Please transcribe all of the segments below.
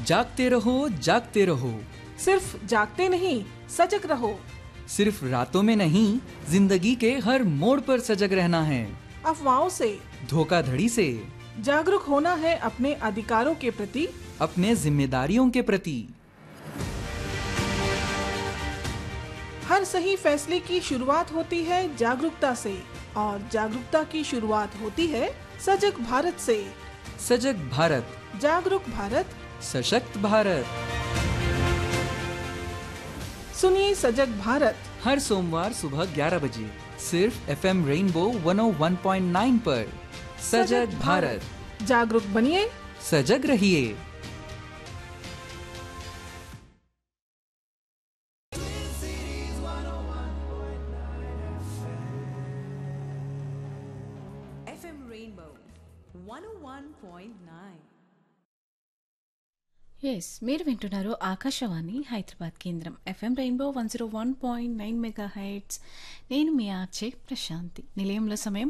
जागते रहो। सिर्फ जागते नहीं, सजग रहो। सिर्फ रातों में नहीं, जिंदगी के हर मोड़ पर सजग रहना है। अफवाहों से, धोखाधड़ी से, जागरूक होना है अपने अधिकारों के प्रति, अपने जिम्मेदारियों के प्रति। हर सही फैसले की शुरुआत होती है जागरूकता से, और जागरूकता की शुरुआत होती है सजग भारत से। सजग भारत, जागरूक भारत, सशक्त भारत। सुनिए सजग भारत हर सोमवार सुबह 11 बजे सिर्फ FM रेनबो 101.9 पर। सजग भारत, जागरूक बनिए, सजग रहिए। FM Rainbow 101.9. ఎస్, మీరు వింటున్నారు ఆకాశవాణి హైదరాబాద్ కేంద్రం FM రెయిన్బో 101.9 మెగా హెర్ట్జ్. నేను మీ ఆర్జే ప్రశాంతి. నిలయంలో సమయం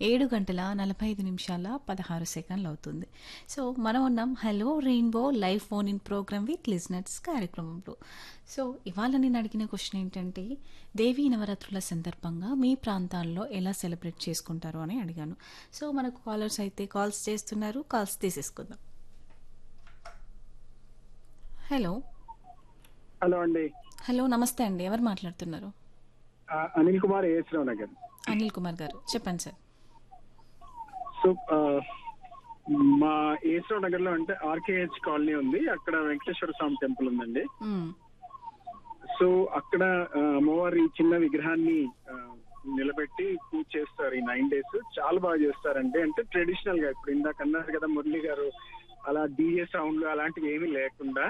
7:45 అవుతుంది. సో మనం ఉన్నాం hello rainbow live phone in programme with listeners కార్యక్రమంలో. సో ఇవాళ నేను అడిగిన క్వశ్చన్ ఏంటంటే, దేవీ నవరాత్రుల సందర్భంగా మీ ప్రాంతాల్లో ఎలా సెలబ్రేట్ చేసుకుంటారు అని అడిగాను. సో మనకు కాలర్స్ అయితే కాల్స్ చేస్తున్నారు, కాల్స్ తీసేసుకుందాం. హలో హలో అండి. హలో, నమస్తే అండి. ఎవరు మాట్లాడుతున్నారు? అనిల్ కుమార్, ఏఎస్రావు నగర్. అనిల్ కుమార్ గారు చెప్పండి సార్. సో మా ఏఎస్రావు నగర్ లో అంటే ఆర్కేహెచ్ కాలనీ ఉంది. అక్కడ వెంకటేశ్వర స్వామి టెంపుల్ ఉందండి. సో అక్కడ అమ్మవారి చిన్న విగ్రహాన్ని నిలబెట్టి పూజ చేస్తారు. ఈ 9 days చాలా బాగా చేస్తారండి. అంటే ట్రెడిషనల్ గా, ఇప్పుడు ఇందాక అన్నారు కదా మురళి గారు, అలా డీజే సౌండ్లు అలాంటివి ఏమీ లేకుండా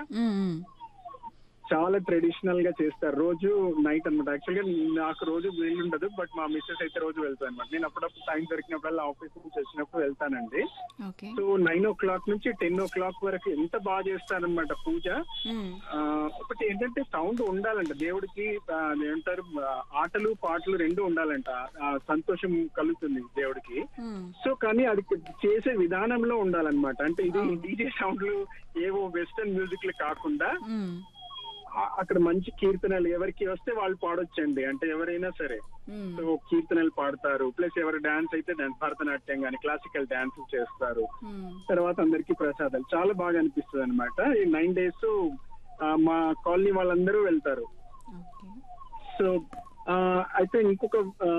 చాలా ట్రెడిషనల్ గా చేస్తారు. రోజు నైట్ అనమాట. యాక్చువల్గా నాకు రోజు వీలుండదు, బట్ మా మిస్సెస్ అయితే రోజు వెళ్తాను అనమాట. నేను అప్పుడప్పుడు టైం దొరికినప్పుడల్లా ఆఫీస్ నుంచి వచ్చినప్పుడు వెళ్తానండి. సో 9 o'clock నుంచి 10 o'clock వరకు ఎంత బాగా చేస్తారనమాట పూజ. ఒకటి ఏంటంటే సౌండ్ ఉండాలంట దేవుడికి. ఏమంటారు, ఆటలు పాటలు రెండు ఉండాలంట. సంతోషం కలుగుతుంది దేవుడికి. సో కానీ అది చేసే విధానంలో ఉండాలన్నమాట. అంటే ఇది డీజే సౌండ్లు ఏవో వెస్టర్న్ మ్యూజిక్ లు కాకుండా అక్కడ మంచి కీర్తనలు ఎవరికి వస్తే వాళ్ళు పాడొచ్చండి. అంటే ఎవరైనా సరే సో కీర్తనలు పాడతారు. ప్లస్ ఎవరు డాన్స్ అయితే భరతనాట్యం గానీ క్లాసికల్ డాన్స్ చేస్తారు. తర్వాత అందరికి ప్రసాదాలు చాలా బాగా అనిపిస్తుంది అనమాట. ఈ 9 days మా కాలనీ వాళ్ళందరూ వెళ్తారు. సో అయితే ఇంకొక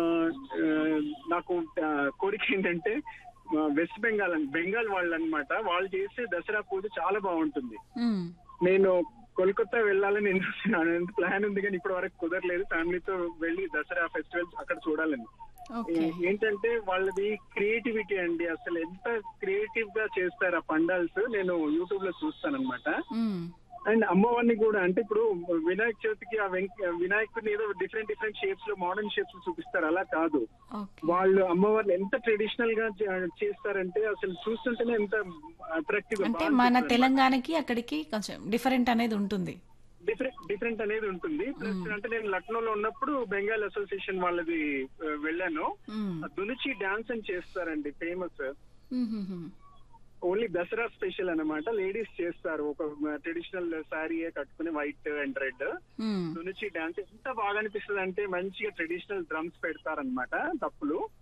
నాకు కోరిక ఏంటంటే, వెస్ట్ బెంగాల్ వాళ్ళు అనమాట, వాళ్ళు చేసే దసరా పూజ చాలా బాగుంటుంది. నేను కోల్కతా వెళ్ళాలని ప్లాన్ ఉంది, కానీ ఇప్పటి వరకు కుదరలేదు. ఫ్యామిలీతో వెళ్ళి దసరా ఫెస్టివల్స్ అక్కడ చూడాలని. ఏంటంటే వాళ్ళది క్రియేటివిటీ అండి. అసలు ఎంత క్రియేటివ్ గా చేస్తారు ఆ పండాల్స్. నేను యూట్యూబ్ లో చూస్తాను అనమాట. అండ్ అమ్మవారిని కూడా, అంటే ఇప్పుడు వినాయక చవితికి ఆ వినాయకుడిని ఏదో డిఫరెంట్ షేప్స్ లో, మోడర్న్ షేప్స్ లో చూపిస్తారు. అలా కాదు, వాళ్ళు అమ్మవారిని ఎంత ట్రెడిషనల్ గా చేస్తారంటే అసలు చూస్తుంటేనే ఎంత అట్రాక్టివ్. అంటే మన తెలంగాణకి అక్కడికి కొంచెం డిఫరెంట్ అనేది ఉంటుంది. డిఫరెంట్ అనేది ఉంటుంది. ప్లస్ అంటే నేను లక్నోలో ఉన్నప్పుడు బెంగాల్ అసోసియేషన్ వాళ్ళది వెళ్ళాను. దునుచి డాన్స్ అని చేస్తారండి, ఫేమస్. ఓన్లీ దసరా స్పెషల్ అన్నమాట. లేడీస్ చేస్తారు. ఒక ట్రెడిషనల్ శారీ కట్టుకుని వైట్ అండ్ రెడ్ దునుచి డాన్స్ ఎంత బాగా అనిపిస్తుంది అంటే, మంచిగా ట్రెడిషనల్ డ్రమ్స్ పెడతారనమాట, తప్పులు.